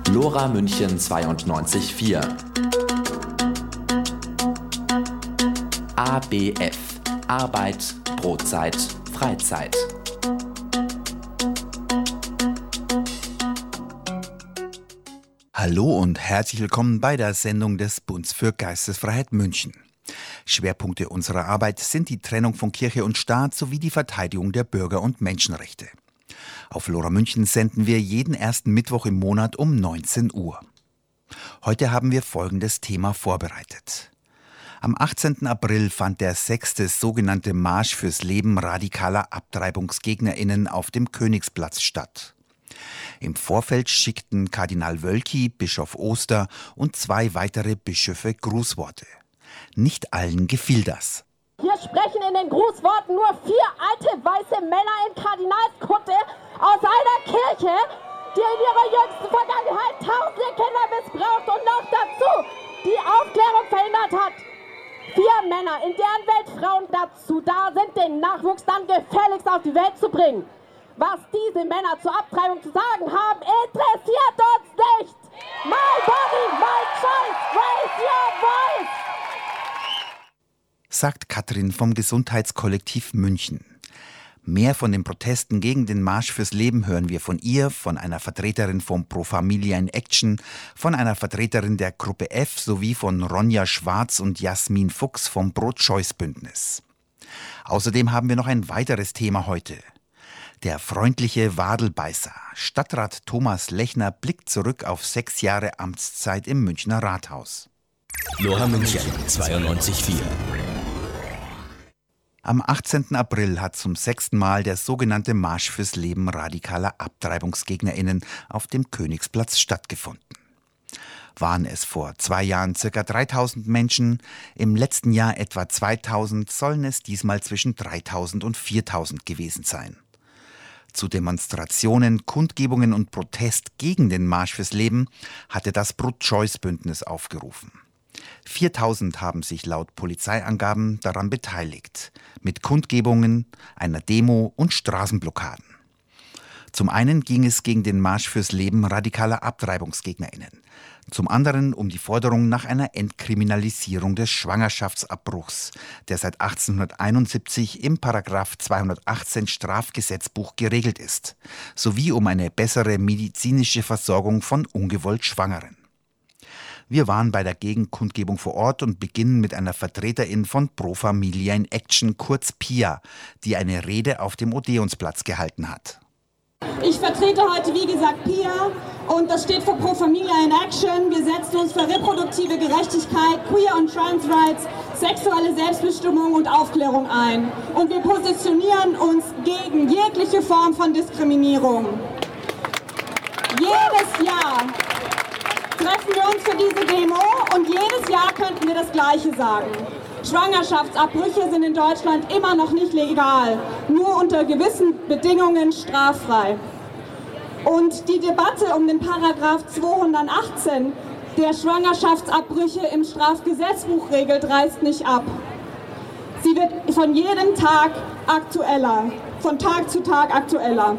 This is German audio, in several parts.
Lora München 92.4. ABF. Arbeit, Brotzeit, Freizeit. Hallo und herzlich willkommen bei der Sendung des Bunds für Geistesfreiheit München. Schwerpunkte unserer Arbeit sind die Trennung von Kirche und Staat sowie die Verteidigung der Bürger- und Menschenrechte. Auf Lora München senden wir jeden ersten Mittwoch im Monat um 19 Uhr. Heute haben wir folgendes Thema vorbereitet. Am 18. April fand der 6. sogenannte Marsch fürs Leben radikaler AbtreibungsgegnerInnen auf dem Königsplatz statt. Im Vorfeld schickten Kardinal Wölki, Bischof Oster und 2 weitere Bischöfe Grußworte. Nicht allen gefiel das. Hier sprechen in den Grußworten nur 4 alte weiße Männer in Kardinalskutte aus einer Kirche, die in ihrer jüngsten Vergangenheit tausende Kinder missbraucht und noch dazu die Aufklärung verhindert hat. 4 Männer, in deren Welt Frauen dazu da sind, den Nachwuchs dann gefälligst auf die Welt zu bringen. Was diese Männer zur Abtreibung zu sagen haben, interessiert uns nicht. My body, my choice, raise your voice. Sagt Katrin vom Gesundheitskollektiv München. Mehr von den Protesten gegen den Marsch fürs Leben hören wir von ihr, von einer Vertreterin von Pro Familia in Action, von einer Vertreterin der Gruppe F sowie von Ronja Schwarz und Jasmin Fuchs vom Pro-Choice-Bündnis. Außerdem haben wir noch ein weiteres Thema heute. Der freundliche Wadelbeißer. Stadtrat Thomas Lechner blickt zurück auf 6 Jahre Amtszeit im Münchner Rathaus. Lora München 92.4. Am 18. April hat zum 6. Mal der sogenannte Marsch fürs Leben radikaler AbtreibungsgegnerInnen auf dem Königsplatz stattgefunden. Waren es vor 2 Jahren ca. 3.000 Menschen, im letzten Jahr etwa 2.000, sollen es diesmal zwischen 3.000 und 4.000 gewesen sein. Zu Demonstrationen, Kundgebungen und Protest gegen den Marsch fürs Leben hatte das Pro-Choice-Bündnis aufgerufen. 4.000 haben sich laut Polizeiangaben daran beteiligt, mit Kundgebungen, einer Demo und Straßenblockaden. Zum einen ging es gegen den Marsch fürs Leben radikaler AbtreibungsgegnerInnen. Zum anderen um die Forderung nach einer Entkriminalisierung des Schwangerschaftsabbruchs, der seit 1871 im § 218 Strafgesetzbuch geregelt ist, sowie um eine bessere medizinische Versorgung von ungewollt Schwangeren. Wir waren bei der Gegenkundgebung vor Ort und beginnen mit einer Vertreterin von Pro Familia in Action, kurz PIA, die eine Rede auf dem Odeonsplatz gehalten hat. Ich vertrete heute, wie gesagt, PIA und das steht für Pro Familia in Action. Wir setzen uns für reproduktive Gerechtigkeit, Queer- und Trans-Rights, sexuelle Selbstbestimmung und Aufklärung ein. Und wir positionieren uns gegen jegliche Form von Diskriminierung. Jedes Jahr treffen wir uns für diese Demo und jedes Jahr könnten wir das Gleiche sagen. Schwangerschaftsabbrüche sind in Deutschland immer noch nicht legal, nur unter gewissen Bedingungen straffrei. Und die Debatte um den Paragraph 218, der Schwangerschaftsabbrüche im Strafgesetzbuch regelt, reißt nicht ab. Sie wird von jedem Tag aktueller, von Tag zu Tag aktueller.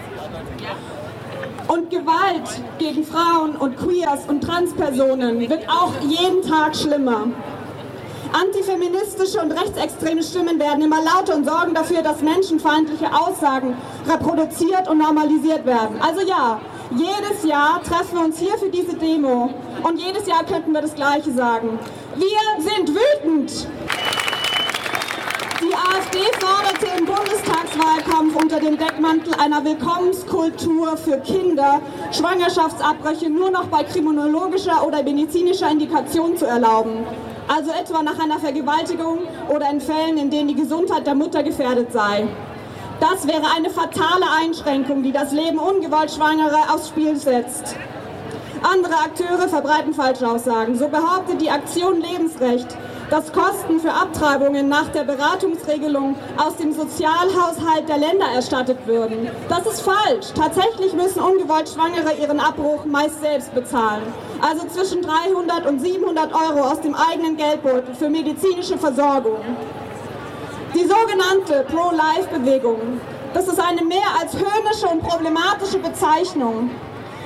Und Gewalt gegen Frauen und Queers und Transpersonen wird auch jeden Tag schlimmer. Antifeministische und rechtsextreme Stimmen werden immer lauter und sorgen dafür, dass menschenfeindliche Aussagen reproduziert und normalisiert werden. Also ja, jedes Jahr treffen wir uns hier für diese Demo und jedes Jahr könnten wir das Gleiche sagen. Wir sind wütend! Die AfD forderte im Bundestagswahlkampf unter dem Deckmantel einer Willkommenskultur für Kinder, Schwangerschaftsabbrüche nur noch bei kriminologischer oder medizinischer Indikation zu erlauben. Also etwa nach einer Vergewaltigung oder in Fällen, in denen die Gesundheit der Mutter gefährdet sei. Das wäre eine fatale Einschränkung, die das Leben ungewollt Schwangerer aufs Spiel setzt. Andere Akteure verbreiten Falschaussagen. So behauptet die Aktion Lebensrecht, dass Kosten für Abtreibungen nach der Beratungsregelung aus dem Sozialhaushalt der Länder erstattet würden. Das ist falsch. Tatsächlich müssen ungewollt Schwangere ihren Abbruch meist selbst bezahlen. Also zwischen 300 und 700 € aus dem eigenen Geldbeutel für medizinische Versorgung. Die sogenannte Pro-Life-Bewegung, das ist eine mehr als höhnische und problematische Bezeichnung.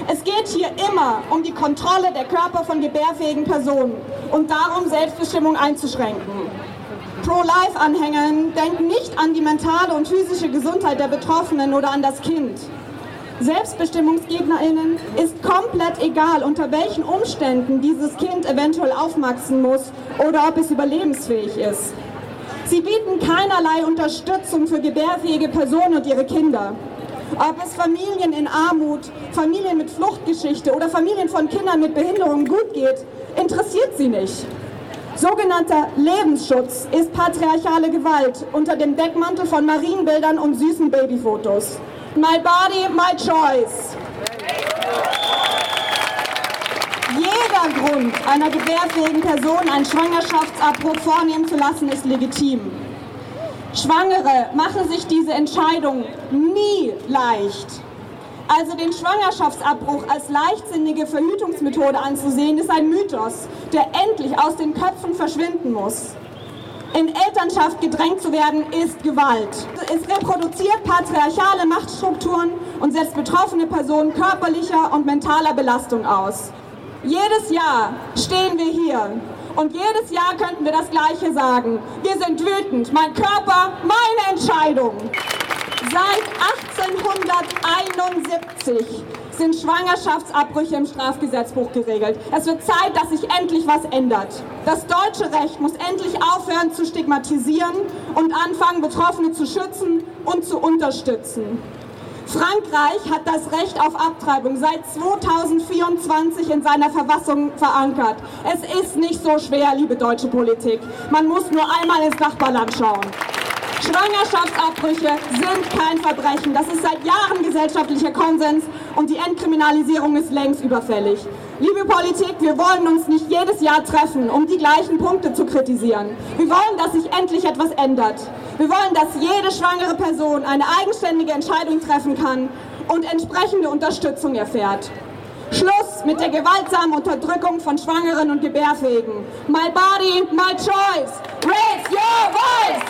Es geht hier immer um die Kontrolle der Körper von gebärfähigen Personen und darum, Selbstbestimmung einzuschränken. Pro-Life-Anhänger denken nicht an die mentale und physische Gesundheit der Betroffenen oder an das Kind. SelbstbestimmungsgegnerInnen ist komplett egal, unter welchen Umständen dieses Kind eventuell aufwachsen muss oder ob es überlebensfähig ist. Sie bieten keinerlei Unterstützung für gebärfähige Personen und ihre Kinder. Ob es Familien in Armut, Familien mit Fluchtgeschichte oder Familien von Kindern mit Behinderungen gut geht, interessiert sie nicht. Sogenannter Lebensschutz ist patriarchale Gewalt unter dem Deckmantel von Marienbildern und süßen Babyfotos. My body, my choice. Jeder Grund, einer gebärfähigen Person einen Schwangerschaftsabbruch vornehmen zu lassen, ist legitim. Schwangere machen sich diese Entscheidung nie leicht. Also den Schwangerschaftsabbruch als leichtsinnige Verhütungsmethode anzusehen, ist ein Mythos, der endlich aus den Köpfen verschwinden muss. In Elternschaft gedrängt zu werden, ist Gewalt. Es reproduziert patriarchale Machtstrukturen und setzt betroffene Personen körperlicher und mentaler Belastung aus. Jedes Jahr stehen wir hier und jedes Jahr könnten wir das Gleiche sagen. Wir sind wütend. Mein Körper, meine Entscheidung. Seit 1871 sind Schwangerschaftsabbrüche im Strafgesetzbuch geregelt. Es wird Zeit, dass sich endlich was ändert. Das deutsche Recht muss endlich aufhören zu stigmatisieren und anfangen, Betroffene zu schützen und zu unterstützen. Frankreich hat das Recht auf Abtreibung seit 2024 in seiner Verfassung verankert. Es ist nicht so schwer, liebe deutsche Politik. Man muss nur einmal ins Nachbarland schauen. Schwangerschaftsabbrüche sind kein Verbrechen. Das ist seit Jahren gesellschaftlicher Konsens und die Entkriminalisierung ist längst überfällig. Liebe Politik, wir wollen uns nicht jedes Jahr treffen, um die gleichen Punkte zu kritisieren. Wir wollen, dass sich endlich etwas ändert. Wir wollen, dass jede schwangere Person eine eigenständige Entscheidung treffen kann und entsprechende Unterstützung erfährt. Schluss mit der gewaltsamen Unterdrückung von Schwangeren und Gebärfähigen. My body, my choice. Raise your voice!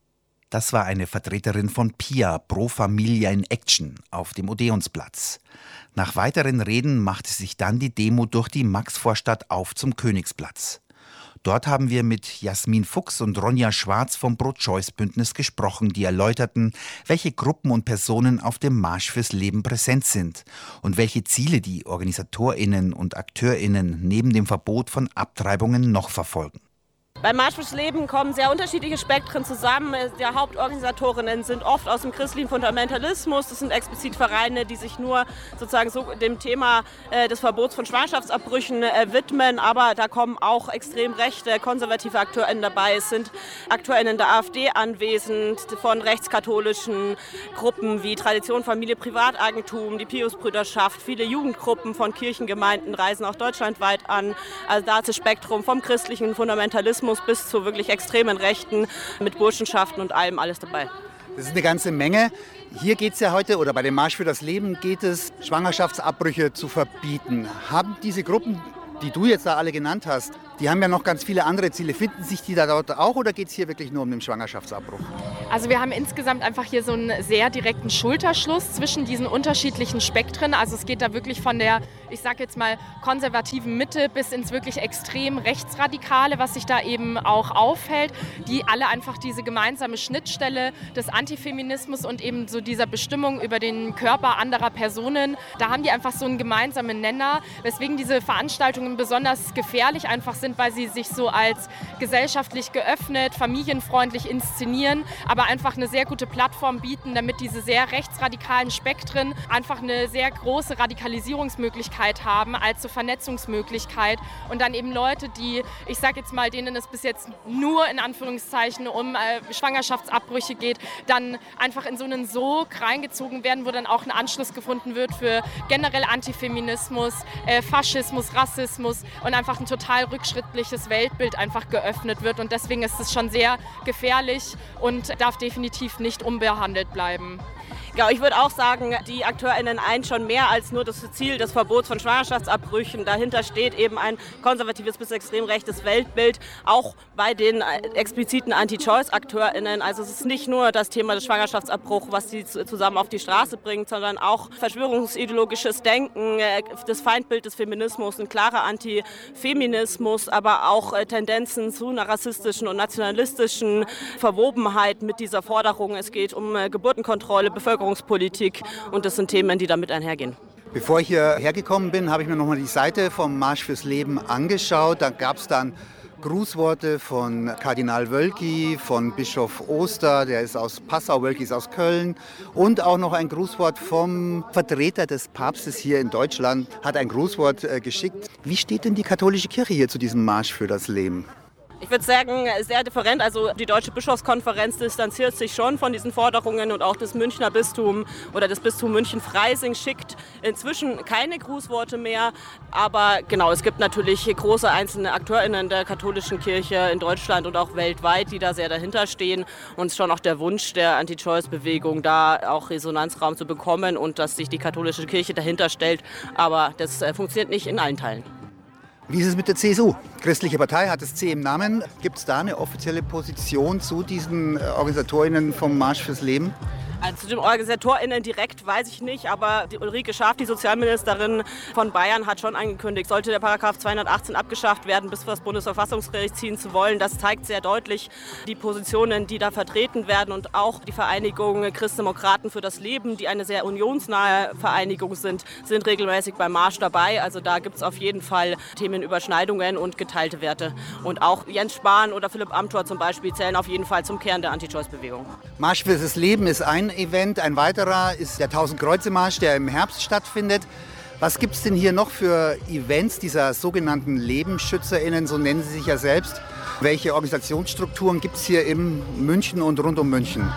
Das war eine Vertreterin von PIA, Pro Familia in Action, auf dem Odeonsplatz. Nach weiteren Reden machte sich dann die Demo durch die Maxvorstadt auf zum Königsplatz. Dort haben wir mit Jasmin Fuchs und Ronja Schwarz vom Pro-Choice-Bündnis gesprochen, die erläuterten, welche Gruppen und Personen auf dem Marsch fürs Leben präsent sind und welche Ziele die OrganisatorInnen und AkteurInnen neben dem Verbot von Abtreibungen noch verfolgen. Beim Marsch fürs Leben kommen sehr unterschiedliche Spektren zusammen. Die Hauptorganisatorinnen sind oft aus dem christlichen Fundamentalismus. Das sind explizit Vereine, die sich nur sozusagen so dem Thema des Verbots von Schwangerschaftsabbrüchen widmen. Aber da kommen auch extrem rechte, konservative AkteurInnen dabei. Es sind AkteurInnen der AfD anwesend, von rechtskatholischen Gruppen wie Tradition, Familie, Privateigentum, die Piusbrüderschaft. Viele Jugendgruppen von Kirchengemeinden reisen auch deutschlandweit an. Also da ist das Spektrum vom christlichen Fundamentalismus bis zu wirklich extremen Rechten mit Burschenschaften und allem alles dabei. Das ist eine ganze Menge. Hier geht es ja heute, oder bei dem Marsch für das Leben geht es, Schwangerschaftsabbrüche zu verbieten. Haben diese Gruppen, die du jetzt da alle genannt hast, die haben ja noch ganz viele andere Ziele. Finden sich die da dort auch oder geht es hier wirklich nur um den Schwangerschaftsabbruch? Also wir haben insgesamt einfach hier so einen sehr direkten Schulterschluss zwischen diesen unterschiedlichen Spektren. Also es geht da wirklich von der, ich sage jetzt mal, konservativen Mitte bis ins wirklich extrem Rechtsradikale, was sich da eben auch auffällt, die alle einfach diese gemeinsame Schnittstelle des Antifeminismus und eben so dieser Bestimmung über den Körper anderer Personen, da haben die einfach so einen gemeinsamen Nenner, weswegen diese Veranstaltungen besonders gefährlich einfach sind, weil sie sich so als gesellschaftlich geöffnet, familienfreundlich inszenieren, aber einfach eine sehr gute Plattform bieten, damit diese sehr rechtsradikalen Spektren einfach eine sehr große Radikalisierungsmöglichkeit haben als so Vernetzungsmöglichkeit und dann eben Leute, die, ich sage jetzt mal, denen es bis jetzt nur in Anführungszeichen um Schwangerschaftsabbrüche geht, dann einfach in so einen Sog reingezogen werden, wo dann auch ein Anschluss gefunden wird für generell Antifeminismus, Faschismus, Rassismus und einfach ein total rückschrittliches Weltbild einfach geöffnet wird und deswegen ist es schon sehr gefährlich und darf definitiv nicht unbehandelt bleiben. Ja, ich würde auch sagen, die AkteurInnen eint schon mehr als nur das Ziel des Verbots von Schwangerschaftsabbrüchen. Dahinter steht eben ein konservatives bis extrem rechtes Weltbild, auch bei den expliziten Anti-Choice-AkteurInnen. Also es ist nicht nur das Thema des Schwangerschaftsabbruchs, was sie zusammen auf die Straße bringt, sondern auch verschwörungsideologisches Denken, das Feindbild des Feminismus, ein klarer Antifeminismus, aber auch Tendenzen zu einer rassistischen und nationalistischen Verwobenheit mit dieser Forderung. Es geht um Geburtenkontrolle, Bevölkerungspolitik und das sind Themen, die damit einhergehen. Bevor ich hierher gekommen bin, habe ich mir nochmal die Seite vom Marsch fürs Leben angeschaut. Da gab es dann Grußworte von Kardinal Wölki, von Bischof Oster, der ist aus Passau, Wölki ist aus Köln, und auch noch ein Grußwort vom Vertreter des Papstes hier in Deutschland, hat ein Grußwort geschickt. Wie steht denn die katholische Kirche hier zu diesem Marsch für das Leben? Ich würde sagen, sehr different. Also die Deutsche Bischofskonferenz distanziert sich schon von diesen Forderungen und auch das Münchner Bistum oder das Bistum München-Freising schickt inzwischen keine Grußworte mehr. Aber genau, es gibt natürlich große einzelne AkteurInnen der katholischen Kirche in Deutschland und auch weltweit, die da sehr dahinter stehen. Und es ist schon auch der Wunsch der Anti-Choice-Bewegung, da auch Resonanzraum zu bekommen und dass sich die katholische Kirche dahinter stellt. Aber das funktioniert nicht in allen Teilen. Wie ist es mit der CSU? Christliche Partei hat das C im Namen. Gibt es da eine offizielle Position zu diesen OrganisatorInnen vom Marsch fürs Leben? Also zu den OrganisatorInnen direkt weiß ich nicht, aber die Ulrike Schaaf, die Sozialministerin von Bayern, hat schon angekündigt, sollte der Paragraph 218 abgeschafft werden, bis vor das Bundesverfassungsgericht ziehen zu wollen. Das zeigt sehr deutlich die Positionen, die da vertreten werden und auch die Vereinigung Christdemokraten für das Leben, die eine sehr unionsnahe Vereinigung sind regelmäßig beim Marsch dabei. Also da gibt es auf jeden Fall Themenüberschneidungen und geteilte Werte. Und auch Jens Spahn oder Philipp Amthor zum Beispiel zählen auf jeden Fall zum Kern der Anti-Choice-Bewegung. Marsch für das Leben ist ein Event. Ein weiterer ist der 1000-Kreuze-Marsch, der im Herbst stattfindet. Was gibt es denn hier noch für Events dieser sogenannten LebensschützerInnen, so nennen sie sich ja selbst? Welche Organisationsstrukturen gibt es hier in München und rund um München?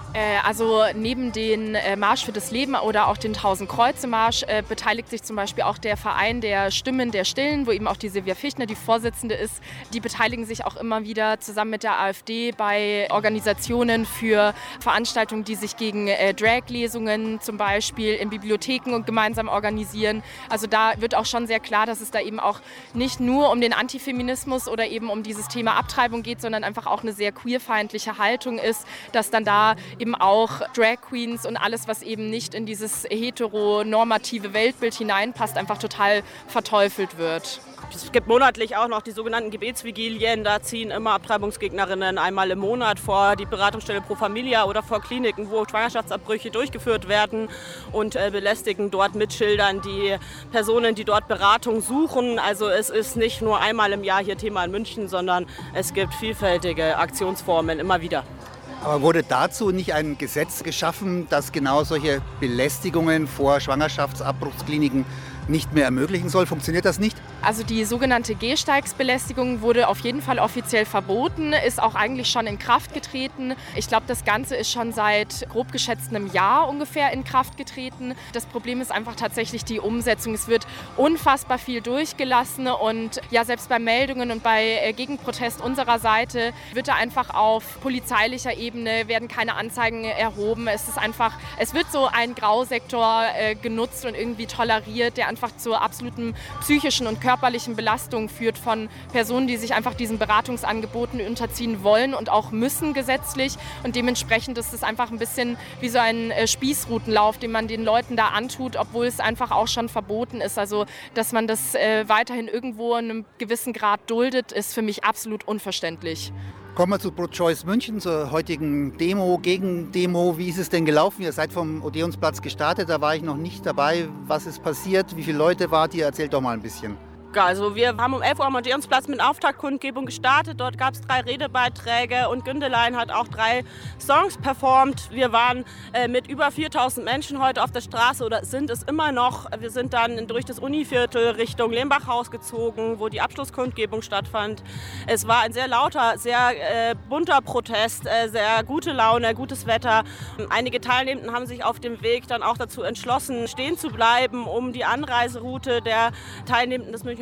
Also neben den Marsch für das Leben oder auch den 1000-Kreuze-Marsch beteiligt sich zum Beispiel auch der Verein der Stimmen der Stillen, wo eben auch die Silvia Fichtner die Vorsitzende ist. Die beteiligen sich auch immer wieder zusammen mit der AfD bei Organisationen für Veranstaltungen, die sich gegen Drag-Lesungen zum Beispiel in Bibliotheken und gemeinsam organisieren. Also da wird auch schon sehr klar, dass es da eben auch nicht nur um den Antifeminismus oder eben um dieses Thema Abtreibung geht, sondern einfach auch eine sehr queerfeindliche Haltung ist, dass dann da eben auch Drag Queens und alles, was eben nicht in dieses heteronormative Weltbild hineinpasst, einfach total verteufelt wird. Es gibt monatlich auch noch die sogenannten Gebetsvigilien. Da ziehen immer Abtreibungsgegnerinnen einmal im Monat vor die Beratungsstelle Pro Familia oder vor Kliniken, wo Schwangerschaftsabbrüche durchgeführt werden und belästigen dort mit Schildern die Personen, die dort Beratung suchen. Also es ist nicht nur einmal im Jahr hier Thema in München, sondern es gibt vielfältige Aktionsformen immer wieder. Aber wurde dazu nicht ein Gesetz geschaffen, das genau solche Belästigungen vor Schwangerschaftsabbruchskliniken nicht mehr ermöglichen soll? Funktioniert das nicht? Also die sogenannte Gehsteigsbelästigung wurde auf jeden Fall offiziell verboten, ist auch eigentlich schon in Kraft getreten. Ich glaube, das Ganze ist schon seit grob geschätzt einem Jahr ungefähr in Kraft getreten. Das Problem ist einfach tatsächlich die Umsetzung. Es wird unfassbar viel durchgelassen und ja, selbst bei Meldungen und bei Gegenprotest unserer Seite wird da einfach auf polizeilicher Ebene werden keine Anzeigen erhoben. Es wird so ein Grausektor genutzt und irgendwie toleriert, der einfach zur absoluten psychischen und körperlichen Belastung führt von Personen, die sich einfach diesen Beratungsangeboten unterziehen wollen und auch müssen gesetzlich. Und dementsprechend ist es einfach ein bisschen wie so ein Spießrutenlauf, den man den Leuten da antut, obwohl es einfach auch schon verboten ist. Also, dass man das weiterhin irgendwo in einem gewissen Grad duldet, ist für mich absolut unverständlich. Kommen wir zu Pro-Choice München, zur heutigen Demo, Gegendemo. Wie ist es denn gelaufen? Ihr seid vom Odeonsplatz gestartet, da war ich noch nicht dabei. Was ist passiert? Wie viele Leute wart ihr? Erzählt doch mal ein bisschen. Also wir haben um 11 Uhr am Odeonsplatz mit Auftaktkundgebung gestartet. Dort gab es 3 Redebeiträge und Gündelein hat auch 3 Songs performt. Wir waren mit über 4000 Menschen heute auf der Straße oder sind es immer noch. Wir sind dann durch das Univiertel Richtung Lehmbachhaus gezogen, wo die Abschlusskundgebung stattfand. Es war ein sehr lauter, sehr bunter Protest, sehr gute Laune, gutes Wetter. Einige Teilnehmenden haben sich auf dem Weg dann auch dazu entschlossen, stehen zu bleiben, um die Anreiseroute der Teilnehmenden des Münchner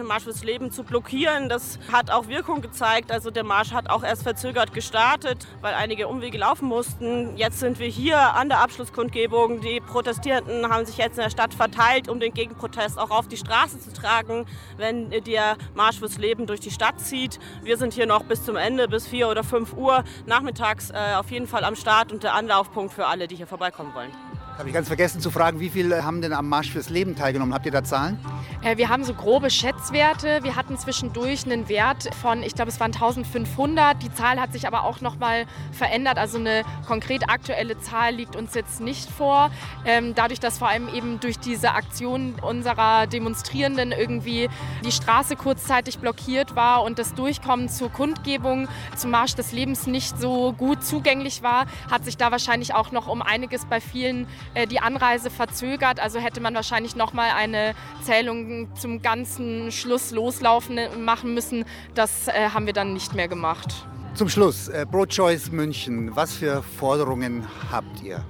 den Marsch fürs Leben zu blockieren. Das hat auch Wirkung gezeigt. Also der Marsch hat auch erst verzögert gestartet, weil einige Umwege laufen mussten. Jetzt sind wir hier an der Abschlusskundgebung. Die Protestierenden haben sich jetzt in der Stadt verteilt, um den Gegenprotest auch auf die Straße zu tragen, wenn der Marsch fürs Leben durch die Stadt zieht. Wir sind hier noch bis zum Ende, bis 4 oder 5 Uhr nachmittags auf jeden Fall am Start und der Anlaufpunkt für alle, die hier vorbeikommen wollen. Habe ich ganz vergessen zu fragen, wie viele haben denn am Marsch fürs Leben teilgenommen? Habt ihr da Zahlen? Wir haben so grobe Schätzwerte. Wir hatten zwischendurch einen Wert von, ich glaube, es waren 1500. Die Zahl hat sich aber auch noch mal verändert. Also eine konkret aktuelle Zahl liegt uns jetzt nicht vor. Dadurch, dass vor allem eben durch diese Aktion unserer Demonstrierenden irgendwie die Straße kurzzeitig blockiert war und das Durchkommen zur Kundgebung zum Marsch des Lebens nicht so gut zugänglich war, hat sich da wahrscheinlich auch noch um einiges bei vielen die Anreise verzögert. Also hätte man wahrscheinlich noch mal eine Zählung zum ganzen Schluss loslaufen machen müssen. Das haben wir dann nicht mehr gemacht. Zum Schluss, Pro-Choice München, was für Forderungen habt ihr?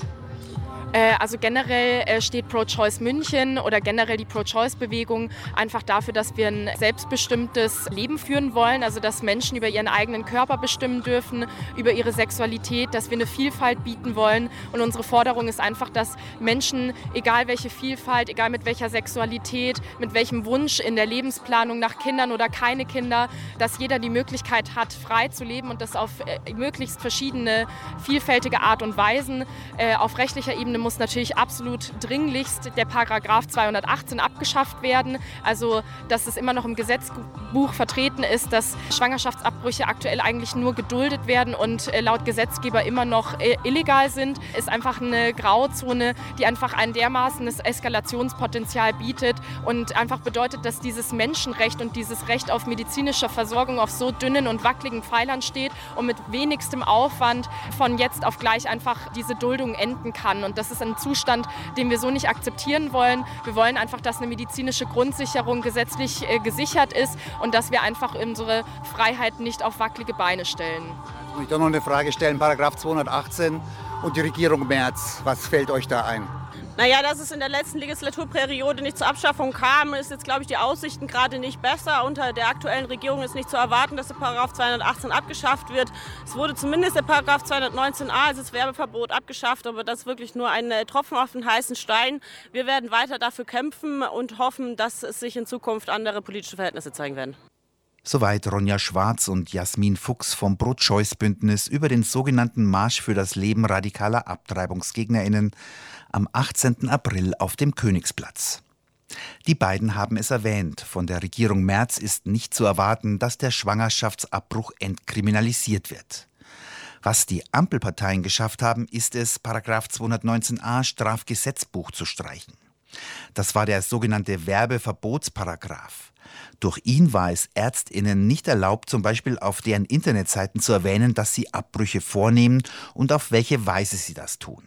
Also generell steht Pro-Choice München oder generell die Pro-Choice-Bewegung einfach dafür, dass wir ein selbstbestimmtes Leben führen wollen, also dass Menschen über ihren eigenen Körper bestimmen dürfen, über ihre Sexualität, dass wir eine Vielfalt bieten wollen. Und unsere Forderung ist einfach, dass Menschen, egal welche Vielfalt, egal mit welcher Sexualität, mit welchem Wunsch in der Lebensplanung nach Kindern oder keine Kinder, dass jeder die Möglichkeit hat, frei zu leben und das auf möglichst verschiedene, vielfältige Art und Weisen. Auf rechtlicher Ebene muss natürlich absolut dringlichst der Paragraph 218 abgeschafft werden. Also, dass es immer noch im Gesetzbuch vertreten ist, dass Schwangerschaftsabbrüche aktuell eigentlich nur geduldet werden und laut Gesetzgeber immer noch illegal sind, ist einfach eine Grauzone, die einfach ein dermaßenes Eskalationspotenzial bietet und einfach bedeutet, dass dieses Menschenrecht und dieses Recht auf medizinische Versorgung auf so dünnen und wackeligen Pfeilern steht und mit wenigstem Aufwand von jetzt auf gleich einfach diese Duldung enden kann. Und das ist ein Zustand, den wir so nicht akzeptieren wollen. Wir wollen einfach, dass eine medizinische Grundsicherung gesetzlich gesichert ist und dass wir einfach unsere Freiheit nicht auf wackelige Beine stellen. Jetzt muss ich doch noch eine Frage stellen, Paragraph 218 und die Regierung Merz. Was fällt euch da ein? Naja, dass es in der letzten Legislaturperiode nicht zur Abschaffung kam, ist jetzt, glaube ich, die Aussichten gerade nicht besser. Unter der aktuellen Regierung ist nicht zu erwarten, dass der Paragraph 218 abgeschafft wird. Es wurde zumindest der Paragraph 219a, also das Werbeverbot, abgeschafft, aber das ist wirklich nur ein Tropfen auf den heißen Stein. Wir werden weiter dafür kämpfen und hoffen, dass es sich in Zukunft andere politische Verhältnisse zeigen werden. Soweit Ronja Schwarz und Jasmin Fuchs vom Pro-Choice-Bündnis über den sogenannten Marsch für das Leben radikaler AbtreibungsgegnerInnen am 18. April auf dem Königsplatz. Die beiden haben es erwähnt, von der Regierung Merz ist nicht zu erwarten, dass der Schwangerschaftsabbruch entkriminalisiert wird. Was die Ampelparteien geschafft haben, ist es, Paragraph 219a Strafgesetzbuch zu streichen. Das war der sogenannte Werbeverbotsparagraph. Durch ihn war es ÄrztInnen nicht erlaubt, zum Beispiel auf deren Internetseiten zu erwähnen, dass sie Abbrüche vornehmen und auf welche Weise sie das tun.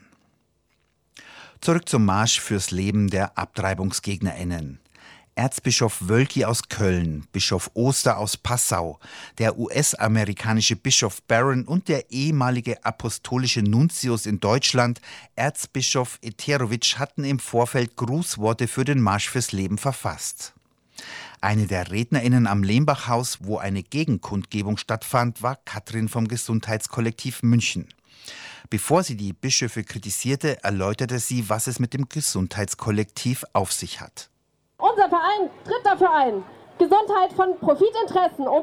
Zurück zum Marsch fürs Leben der AbtreibungsgegnerInnen. Erzbischof Wölki aus Köln, Bischof Oster aus Passau, der US-amerikanische Bischof Barron und der ehemalige apostolische Nuntius in Deutschland, Erzbischof Eterowitsch, hatten im Vorfeld Grußworte für den Marsch fürs Leben verfasst. Eine der RednerInnen am Lehmbachhaus, wo eine Gegenkundgebung stattfand, war Katrin vom Gesundheitskollektiv München. Bevor sie die Bischöfe kritisierte, erläuterte sie, was es mit dem Gesundheitskollektiv auf sich hat. Unser Verein tritt dafür ein, Gesundheit von Profitinteressen und